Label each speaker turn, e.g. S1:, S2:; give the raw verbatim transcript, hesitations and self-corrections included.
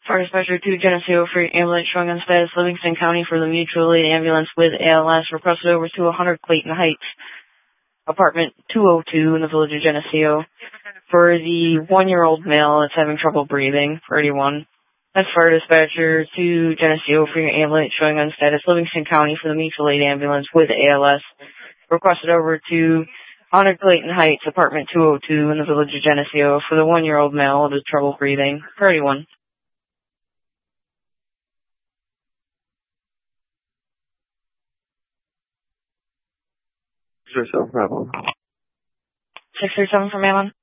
S1: Fire dispatcher to Geneseo for ambulance showing on status Livingston County for the mutual aid ambulance with A L S requested over to one hundred Clayton Heights, apartment two oh two in the village of Geneseo for the one-year-old male that's having trouble breathing, thirty-one. That's fire dispatcher to Geneseo for your ambulance showing on status Livingston County for the mutual aid ambulance with A L S requested over to one hundred Clayton Heights, apartment two oh two in the village of Geneseo for the one-year-old male with trouble breathing, thirty-one.
S2: Six or seven, Bravo.
S1: Six or seven from Alan?